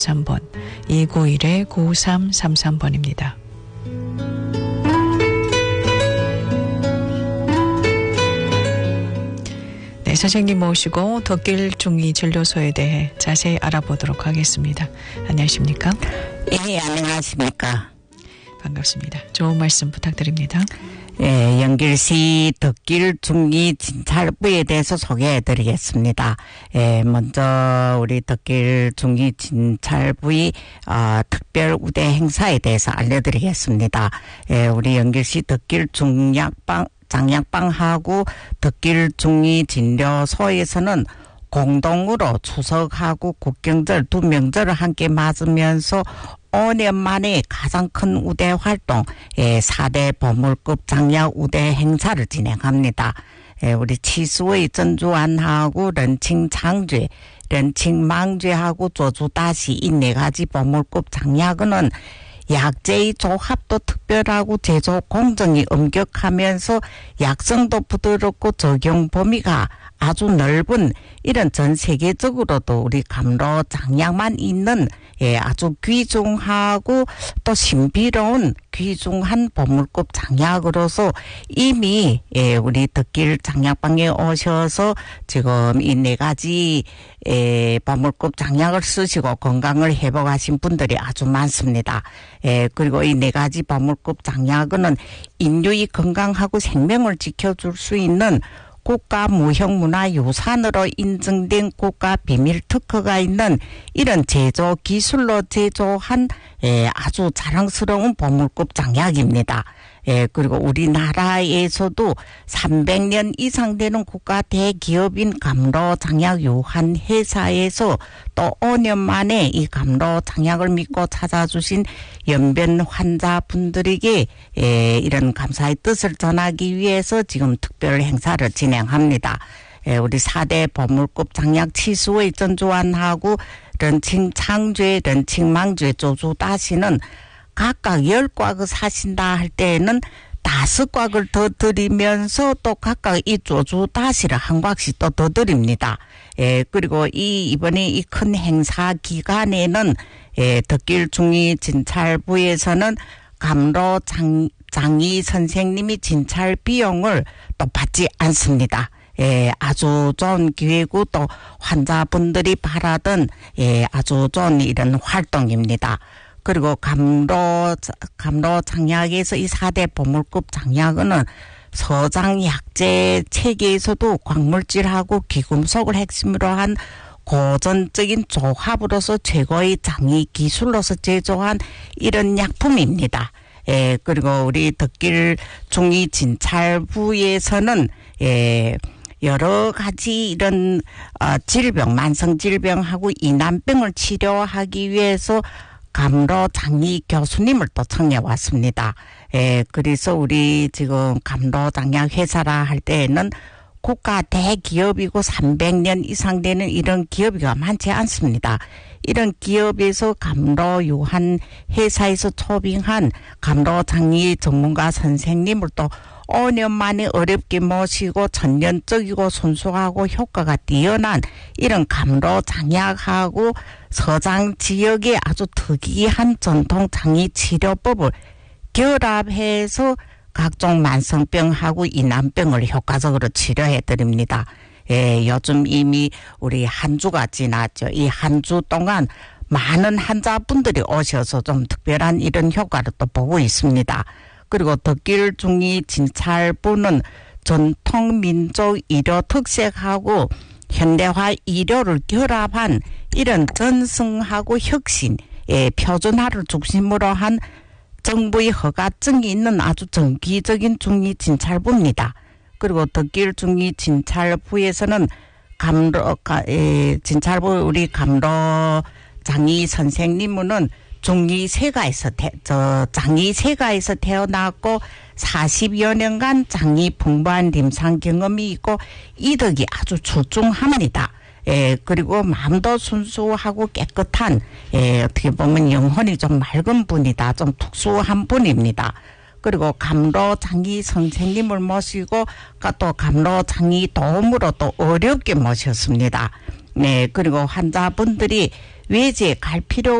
3번 291-9333번입니다. 네, 선생님 모시고 덕길중이 진료소에 대해 자세히 알아보도록 하겠습니다. 안녕하십니까? 예, 안녕하십니까? 반갑습니다. 좋은 말씀 부탁드립니다. 예, 연길시 덕길중이 진찰부에 대해서 소개해드리겠습니다. 예, 먼저 우리 덕길중이 진찰부의 특별 우대 행사에 대해서 알려드리겠습니다. 예, 우리 연길시 장약방하고 덕길중이 진료소에서는 공동으로 추석하고 국경절 두 명절을 함께 맞으면서 5년 만에 가장 큰 우대 활동 4대 보물급 장약 우대 행사를 진행합니다. 우리 치수의 전주안하고 런칭창죄, 런칭망죄하고 조주다시 이 4가지 보물급 장약은 약재의 조합도 특별하고 제조 공정이 엄격하면서 약성도 부드럽고 적용 범위가 아주 넓은 이런 전 세계적으로도 우리 감로 장약만 있는 아주 귀중하고 또 신비로운 귀중한 보물급 장약으로서 이미 우리 덕길 장약방에 오셔서 지금 이 4가지 보물급 장약을 쓰시고 건강을 회복하신 분들이 아주 많습니다. 그리고 이 4가지 보물급 장약은 인류의 건강하고 생명을 지켜줄 수 있는 국가 무형문화유산으로 인증된 국가 비밀 특허가 있는 이런 제조 기술로 제조한 아주 자랑스러운 보물급 장약입니다. 그리고 우리나라에서도 300년 이상 되는 국가 대기업인 감로 장약 유한 회사에서 또 5년 만에 이 감로 장약을 믿고 찾아주신 연변 환자분들에게 이런 감사의 뜻을 전하기 위해서 지금 특별 행사를 진행합니다. 우리 4대 보물급 장약 치수의 전주안하고 런칭창죄, 런칭망죄, 조주다시는 각각 10곽을 사신다 할 때에는 5곽을 더 드리면서 또 각각 이 조주다시를 1곽씩 또 더 드립니다. 그리고 이번에 이 큰 행사 기간에는 덕길중이 진찰부에서는 감로 장의 선생님이 진찰 비용을 또 받지 않습니다. 아주 좋은 기회고 또 환자분들이 바라던 아주 좋은 이런 활동입니다. 그리고 감로 장약에서 이 4대 보물급 장약은 서장 약재 체계에서도 광물질하고 귀금속을 핵심으로 한 고전적인 조합으로서 최고의 장의 기술로서 제조한 이런 약품입니다. 그리고 우리 덕길중이 진찰부에서는 여러 가지 이런 질병, 만성 질병하고 이난병을 치료하기 위해서 감로 장의 교수님을 또 청해왔습니다. 그래서 우리 지금 감로 장약 회사라 할 때에는 국가 대기업이고 300년 이상 되는 이런 기업이 많지 않습니다. 이런 기업에서 감로 유한 회사에서 초빙한 감로 장의 전문가 선생님을 또 5년 만에 어렵게 모시고 전년적이고 순수하고 효과가 뛰어난 이런 감로 장약하고 서장 지역의 아주 특이한 전통 장의 치료법을 결합해서 각종 만성병하고 이난병을 효과적으로 치료해 드립니다. 요즘 이미 우리 한 주가 지났죠. 이 한 주 동안 많은 환자분들이 오셔서 좀 특별한 이런 효과를 또 보고 있습니다. 그리고 덕길중이 진찰부는 전통 민족 의료 특색하고 현대화 의료를 결합한 이런 전승하고 혁신, 표준화를 중심으로 한 정부의 허가증이 있는 아주 정기적인 중이 진찰부입니다. 그리고 덕길중이 진찰부에서는 진찰부 우리 감로 장의 선생님은 중의세가에서 장의세가에서 태어났고 40여 년간 장의 풍부한临床 경험이 있고 이덕이 아주 출중합니다. 그리고 마음도 순수하고 깨끗한 어떻게 보면 영혼이 좀 맑은 분이다. 좀 특수한 분입니다. 그리고 감로 장의 선생님을 모시고 또 감로 장의 도움으로 또 어렵게 모셨습니다. 네, 그리고 환자분들이 외지에 갈 필요